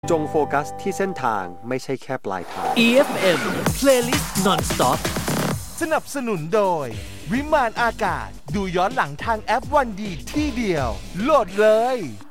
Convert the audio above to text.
จงโฟกัสที่เส้นทางไม่ใช่แค่ปลายทาง EFM Playlist Non-Stop สนับสนุนโดยวิมานอากาศดูย้อนหลังทางแอปวันดีที่เดียวโหลดเลย